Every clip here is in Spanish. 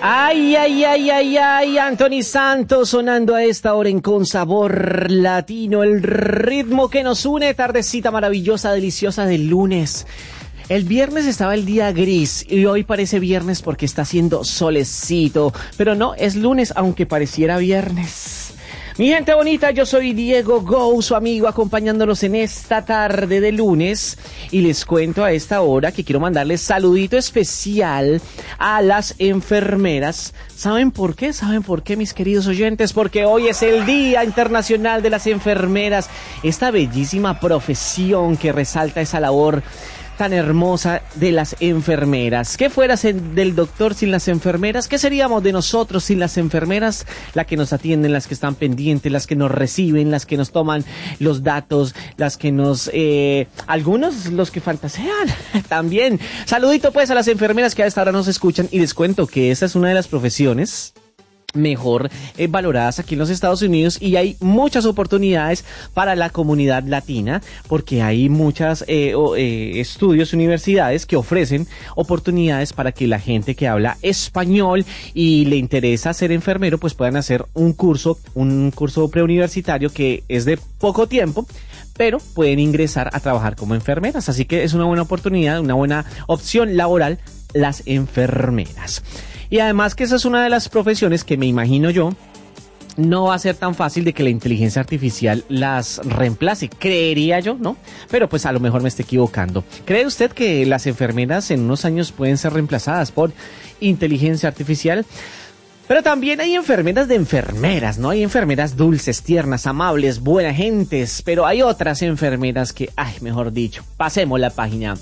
Ay, ay, ay, ay, ay, Anthony Santos sonando a esta hora en Con Sabor Latino, el ritmo que nos une, tardecita maravillosa, deliciosa del lunes. El viernes estaba el día gris y hoy parece viernes porque está haciendo solecito, pero no, es lunes aunque pareciera viernes. Mi gente bonita, yo soy Diego Go, su amigo, acompañándolos en esta tarde de lunes y les cuento a esta hora que quiero mandarles saludito especial a las enfermeras. ¿Saben por qué? ¿Saben por qué, mis queridos oyentes? Porque hoy es el Día Internacional de las Enfermeras, esta bellísima profesión que resalta esa labor tan hermosa de las enfermeras. ¿Qué fuera del doctor sin las enfermeras? ¿Qué seríamos de nosotros sin las enfermeras? Las que nos atienden, las que están pendientes, las que nos reciben, las que nos toman los datos, las que nos... algunos los que fantasean también. Saludito pues a las enfermeras que a esta hora nos escuchan y les cuento que esta es una de las profesiones mejor valoradas aquí en los Estados Unidos y hay muchas oportunidades para la comunidad latina porque hay muchas estudios, universidades que ofrecen oportunidades para que la gente que habla español y le interesa ser enfermero pues puedan hacer un curso preuniversitario que es de poco tiempo, pero pueden ingresar a trabajar como enfermeras, así que es una buena oportunidad, una buena opción laboral las enfermeras. Y además que esa es una de las profesiones que me imagino yo no va a ser tan fácil de que la inteligencia artificial las reemplace, creería yo, ¿no? Pero pues a lo mejor me estoy equivocando. ¿Cree usted que las enfermeras en unos años pueden ser reemplazadas por inteligencia artificial? Pero también hay enfermeras de enfermeras, ¿no? Hay enfermeras dulces, tiernas, amables, buenas gentes, pero hay otras enfermeras que, mejor dicho, pasemos la página.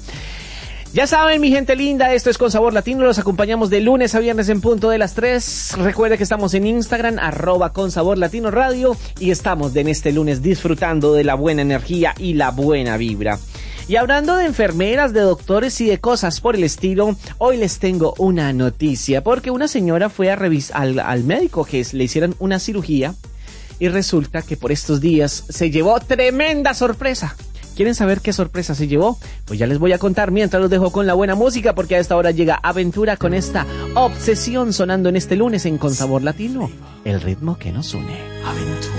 Ya saben, mi gente linda, esto es Con Sabor Latino, los acompañamos de lunes a viernes en punto de las 3. Recuerda que estamos en Instagram, @ConSaborLatinoRadio, y estamos en este lunes disfrutando de la buena energía y la buena vibra. Y hablando de enfermeras, de doctores y de cosas por el estilo, hoy les tengo una noticia, porque una señora fue a revisar al médico que le hicieran una cirugía y resulta que por estos días se llevó tremenda sorpresa. ¿Quieren saber qué sorpresa se llevó? Pues ya les voy a contar mientras los dejo con la buena música, porque a esta hora llega Aventura con esta Obsesión sonando en este lunes en Con Sabor Latino, el ritmo que nos une. Aventura.